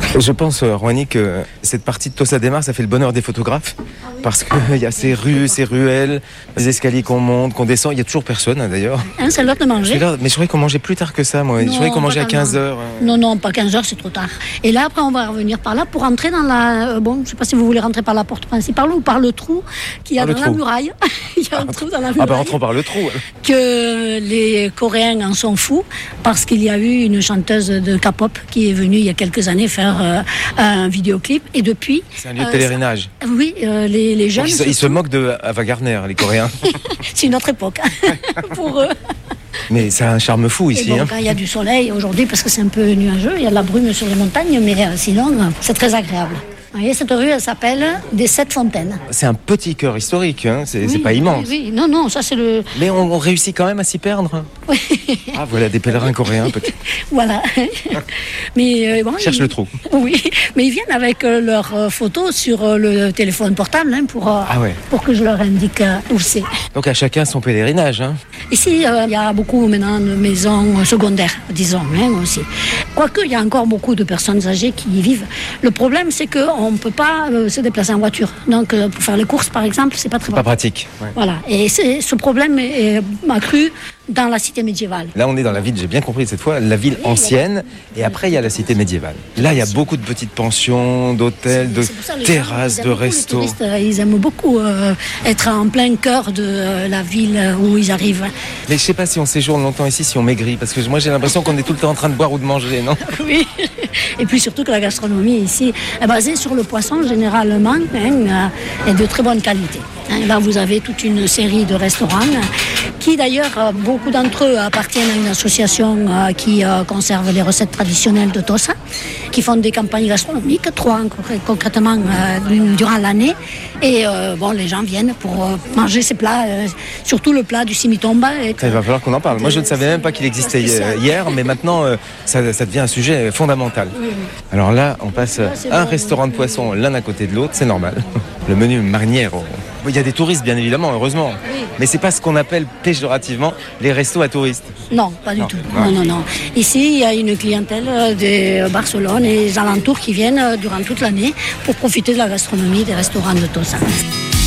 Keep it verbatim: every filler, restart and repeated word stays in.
Je pense, Rouhani, que cette partie de Tossa de Mar, ça fait le bonheur des photographes. Ah oui. Parce qu'il y a ces rues, ces ruelles, les escaliers qu'on monte, qu'on descend. Il n'y a toujours personne, hein, d'ailleurs. Hein, c'est l'heure de manger. Là, mais je croyais qu'on mangeait plus tard que ça, moi. Non, je croyais qu'on mangeait à quinze heures. Non, non, pas quinze heures, c'est trop tard. Et là, après, on va revenir par là pour rentrer dans la... Euh, bon, je ne sais pas si vous voulez rentrer par la porte principale ou par le trou qu'il y a par dans la muraille. Il y a un ah, trou dans la muraille. Ah ben, rentrons par le trou. Alors. Que les Coréens en sont fous parce qu'il y a eu une chanteuse de K-pop qui est venue il y a quelques années faire euh, un vidéoclip. Et depuis... C'est un lieu de euh, pèlerinage. Ça, oui, euh, les, les jeunes... Ils se, ils se moquent de Ava Gardner, les Coréens. C'est une autre époque pour eux. Mais c'est un charme fou ici. Et bon, hein. Quand il y a du soleil aujourd'hui, parce que c'est un peu nuageux, il y a de la brume sur les montagnes, mais euh, sinon, euh, c'est très agréable. Vous voyez, cette rue, elle s'appelle des Sept Fontaines. C'est un petit cœur historique, hein. c'est, oui, c'est pas immense. Oui, oui, non, non, ça c'est le... Mais on, on réussit quand même à s'y perdre. Oui. Ah, voilà, des pèlerins coréens, peut-être. Voilà. Mais euh, bon, cherche ils... le trou. Oui, mais ils viennent avec euh, leurs euh, photos sur euh, le téléphone portable hein, pour, euh, ah ouais. pour que je leur indique euh, où c'est. Donc à chacun son pèlerinage. Hein. Ici, il euh, y a beaucoup maintenant de maisons secondaires, disons, hein, aussi. Quoique, il y a encore beaucoup de personnes âgées qui y vivent. Le problème, c'est qu'on ne peut pas euh, se déplacer en voiture. Donc, euh, pour faire les courses, par exemple, c'est pas très pas pratique. Ouais. Voilà. Et c'est, ce problème est, est accru dans la cité médiévale. Là, on est dans la ville, j'ai bien compris cette fois, la ville oui, ancienne. Et après, il y a la cité médiévale. Là, il y a beaucoup de petites pensions, d'hôtels, de ça, terrasses, gens, de restos. Les touristes, ils aiment beaucoup euh, être en plein cœur de euh, la ville où ils arrivent. Mais je ne sais pas si on séjourne longtemps ici, si on maigrit. Parce que moi, j'ai l'impression qu'on est tout le temps en train de boire ou de manger, non? Oui. Et puis surtout que la gastronomie ici est basée sur le poisson, généralement, hein, et de très bonne qualité. Là, vous avez toute une série de restaurants qui, d'ailleurs, beaucoup d'entre eux appartiennent à une association qui conserve les recettes traditionnelles de Tossa, qui font des campagnes gastronomiques, trois concrètement durant l'année. Et bon, les gens viennent pour manger ces plats, surtout le plat du simitomba. Ça, il va falloir qu'on en parle. Moi, je ne savais même pas qu'il existait hier, mais maintenant, ça, ça devient un sujet fondamental. Oui, oui. Alors là, on passe là, un bon, restaurant de poisson l'un à côté de l'autre, c'est normal. Le menu mariniero. Il y a des touristes, bien évidemment, heureusement. Oui. Mais c'est pas ce qu'on appelle péjorativement les restos à touristes. Non, pas du non. tout. Non. non, non, non. Ici, il y a une clientèle de Barcelone et les alentours qui viennent durant toute l'année pour profiter de la gastronomie des restaurants de Tossa.